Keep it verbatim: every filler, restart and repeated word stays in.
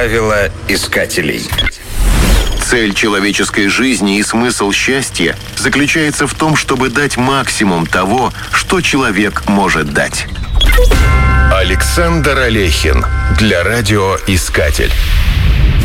Правила искателей. Цель человеческой жизни и смысл счастья заключается в том, чтобы дать максимум того, что человек может дать. Александр Алехин для радиоискатель.